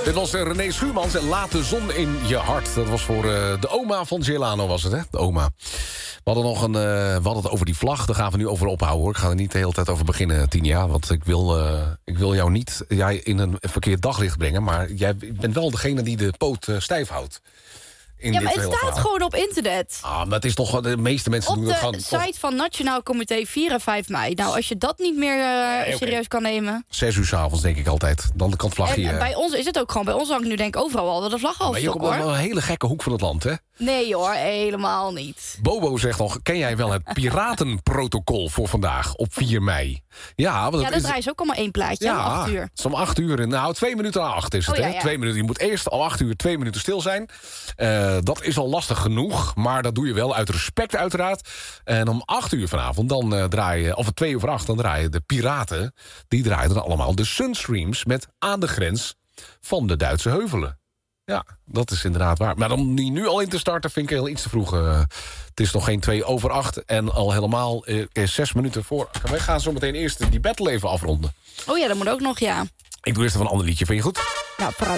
Dit was René Schuurmans en Laat de zon in je hart. Dat was voor de oma van Gelano, was het, hè? De oma. We hadden het over die vlag. Daar gaan we nu over ophouden, hoor. Ik ga er niet de hele tijd over beginnen, Tinia. Want ik wil jou niet in een verkeerd daglicht brengen. Maar jij bent wel degene die de poot stijf houdt. Ja, maar het staat gewoon op internet. Maar dat is toch... De meeste mensen doen dat gewoon... Op de site van Nationaal Comité 4 en 5 mei. Nou, als je dat niet meer serieus kan nemen... 6 uur 's avonds, denk ik altijd. Dan kan het vlagje... En bij ons is het ook gewoon... Bij ons hangt nu denk ik overal al de vlag al. Maar je komt wel een hele gekke hoek van het land, hè? Nee hoor, helemaal niet. Bobo zegt nog, ken jij wel het piratenprotocol voor vandaag op 4 mei? Ja, dat draaien ze ook allemaal één plaatje, om 8 uur. Het is om 8 uur. Nou, 2 minuten na 8 is het, hè? Ja. 2 minuten. Je moet eerst om 8 uur 2 minuten stil zijn. Dat is al lastig genoeg, maar dat doe je wel uit respect uiteraard. En om 8 uur vanavond, dan draaien, of 2 uur voor 8, dan draaien de piraten, die draaien dan allemaal de Sunstreams met Aan de grens van de Duitse heuvelen. Ja, dat is inderdaad waar. Maar om die nu al in te starten vind ik heel iets te vroeg. Het is nog geen 2 over 8 en al helemaal 6 minuten voor. Wij gaan zo meteen eerst die battle even afronden. Oh ja, dat moet ook nog, ja. Ik doe eerst even een ander liedje, vind je goed? Nou, vooruit.